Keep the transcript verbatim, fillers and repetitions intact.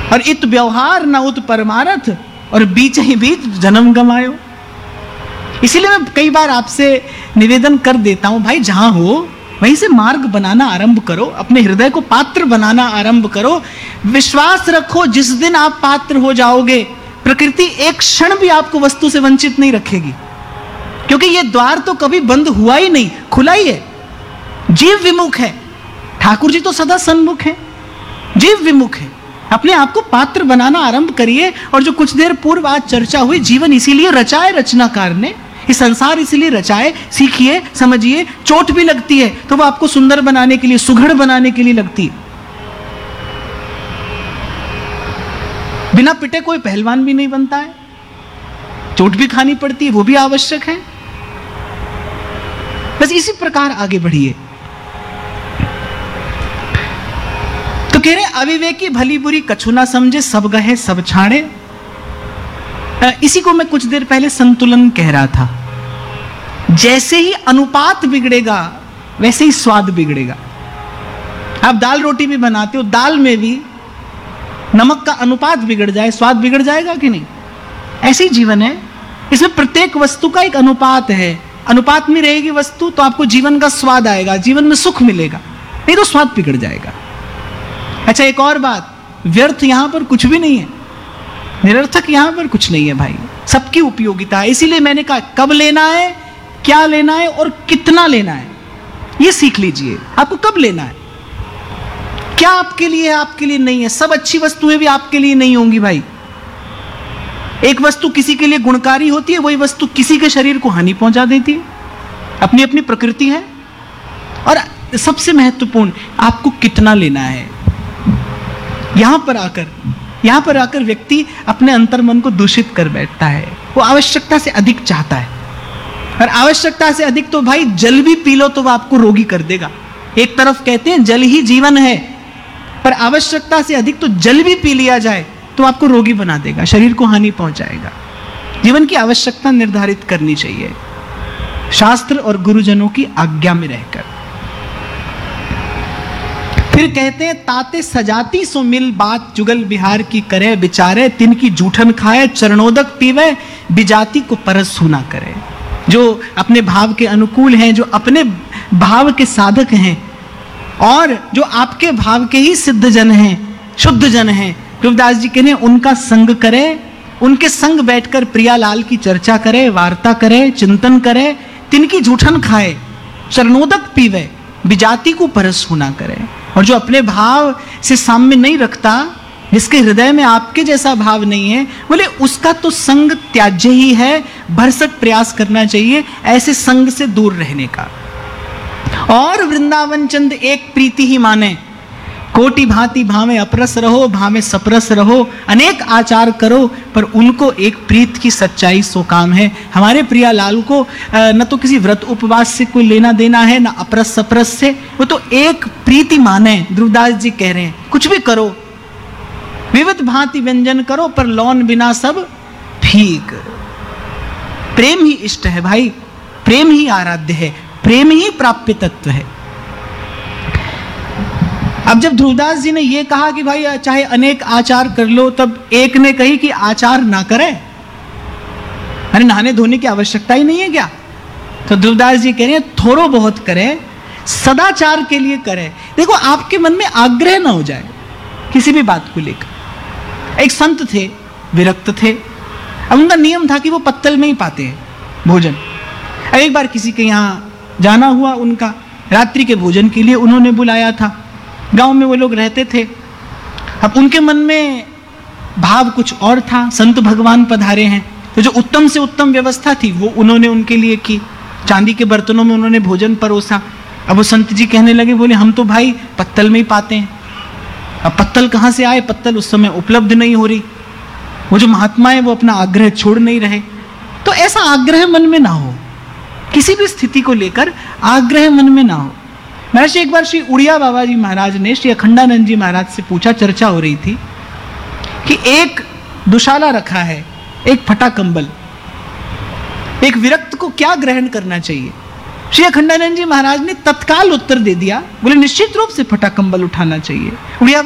और इत व्यवहार न उत परमारथ, और बीच ही बीच जन्म गमायो। इसीलिए मैं कई बार आपसे निवेदन कर देता हूं, भाई जहां हो वहीं से मार्ग बनाना आरंभ करो, अपने हृदय को पात्र बनाना आरंभ करो। विश्वास रखो, जिस दिन आप पात्र हो जाओगे, प्रकृति एक क्षण भी आपको वस्तु से वंचित नहीं रखेगी, क्योंकि यह द्वार तो कभी बंद हुआ ही नहीं, खुला ही है। जीव विमुख है, ठाकुर जी तो सदा सन्मुख है, जीव विमुख है। अपने आप को पात्र बनाना आरंभ करिए। और जो कुछ देर पूर्व आज चर्चा हुई, जीवन इसीलिए रचाए रचनाकार ने, ये संसार इसीलिए रचाए, सीखिए, समझिए। चोट भी लगती है तो वो आपको सुंदर बनाने के लिए, सुघड़ बनाने के लिए लगती है। बिना पिटे कोई पहलवान भी नहीं बनता है, चोट भी खानी पड़ती है, वो भी आवश्यक है। बस इसी प्रकार आगे बढ़िए। तो कह रहे अविवेकी भली बुरी कछु ना समझे, सब गहे सब छाड़े। इसी को मैं कुछ देर पहले संतुलन कह रहा था। जैसे ही अनुपात बिगड़ेगा वैसे ही स्वाद बिगड़ेगा। आप दाल रोटी भी बनाते हो, दाल में भी नमक का अनुपात बिगड़ जाए, स्वाद बिगड़ जाएगा कि नहीं? ऐसे ही जीवन है, इसमें प्रत्येक वस्तु का एक अनुपात है। अनुपात में रहेगी वस्तु तो आपको जीवन का स्वाद आएगा, जीवन में सुख मिलेगा, नहीं तो स्वाद बिगड़ जाएगा। अच्छा, एक और बात, व्यर्थ यहां पर कुछ भी नहीं है, निरर्थक यहां पर कुछ नहीं है भाई, सबकी उपयोगिता है। इसीलिए मैंने कहा कब लेना है, क्या लेना है और कितना लेना है, यह सीख लीजिए। आपको कब लेना है, क्या आपके लिए है, आपके लिए नहीं है। सब अच्छी वस्तुएं भी आपके लिए नहीं होंगी भाई। एक वस्तु किसी के लिए गुणकारी होती है, वही वस्तु किसी के शरीर को हानि पहुंचा देती है। अपनी अपनी प्रकृति है। और सबसे महत्वपूर्ण, आपको कितना लेना है। यहां पर आकर यहां पर आकर व्यक्ति अपने अंतर्मन को दूषित कर बैठता है। वो आवश्यकता से अधिक चाहता है, और आवश्यकता से अधिक तो भाई जल भी पी लो तो वो आपको रोगी कर देगा। एक तरफ कहते हैं जल ही जीवन है, पर आवश्यकता से अधिक तो जल भी पी लिया जाए तो आपको रोगी बना देगा, शरीर को हानि पहुंचाएगा। जीवन की आवश्यकता निर्धारित करनी चाहिए, शास्त्र और गुरुजनों की आज्ञा में रहकर। फिर कहते हैं ताते सजाती सो मिल बात, जुगल बिहार की करे बिचारे, तिनकी जूठन खाए चरणोदक पीवे, बिजाती को परस सुना करे। जो अपने भाव के अनुकूल हैं, जो अपने भाव के साधक हैं, और जो आपके भाव के ही सिद्ध जन हैं, शुद्ध जन हैं, रविदास जी कहते हैं उनका संग करे, उनके संग बैठकर प्रियालाल की चर्चा करे, वार्ता करे, चिंतन करे, तिनकी जूठन खाए, चरणोदक पीवे, बिजाती को परस सुना करे। और जो अपने भाव से साम्य नहीं रखता, जिसके हृदय में आपके जैसा भाव नहीं है, बोले उसका तो संग त्याज्य ही है, भरसक प्रयास करना चाहिए ऐसे संग से दूर रहने का। और वृंदावन चंद एक प्रीति ही माने, कोटि भांति भावे अपरस रहो, भावे सपरस रहो, अनेक आचार करो, पर उनको एक प्रीत की सच्चाई सो काम है। हमारे प्रिया लाल को न तो किसी व्रत उपवास से कोई लेना देना है, न अपरस सपरस से, वो तो एक प्रीति माने। ध्रुवदास जी कह रहे हैं कुछ भी करो, विविध भांति व्यंजन करो, पर लौन बिना सब फीक। प्रेम ही इष्ट है भाई, प्रेम ही आराध्य है, प्रेम ही प्राप्य तत्व है। अब जब ध्रुवदास जी ने यह कहा कि भाई चाहे अनेक आचार कर लो, तब एक ने कही कि आचार ना करें, अरे नहाने धोने की आवश्यकता ही नहीं है क्या? तो ध्रुवदास जी कह रहे हैं थोड़ो बहुत करें, सदाचार के लिए करें। देखो आपके मन में आग्रह ना हो जाए किसी भी बात को लेकर। एक संत थे, विरक्त थे, अब उनका नियम था कि वो पत्तल में ही पाते हैं भोजन। अब एक बार किसी के यहाँ जाना हुआ, उनका रात्रि के भोजन के लिए उन्होंने बुलाया था। गांव में वो लोग रहते थे। अब उनके मन में भाव कुछ और था, संत भगवान पधारे हैं, तो जो उत्तम से उत्तम व्यवस्था थी वो उन्होंने उनके लिए की। चांदी के बर्तनों में उन्होंने भोजन परोसा। अब वो संत जी कहने लगे, बोले हम तो भाई पत्तल में ही पाते हैं। अब पत्तल कहाँ से आए? पत्तल उस समय उपलब्ध नहीं हो रही। वो जो महात्मा है वो अपना आग्रह छोड़ नहीं रहे। तो ऐसा आग्रह मन में ना हो, किसी भी स्थिति को लेकर आग्रह मन में ना हो। महर्षि एक बार श्री उड़िया बाबा जी महाराज ने श्री अखंडानंद जी महाराज से पूछा, चर्चा हो रही थी कि एक दुशाला रखा है, एक फटा कंबल, एक विरक्त को क्या ग्रहण करना चाहिए? श्री अखंडानंद जी महाराज ने तत्काल उत्तर दे दिया, बोले निश्चित रूप से फटा कंबल उठाना चाहिए। उड़िया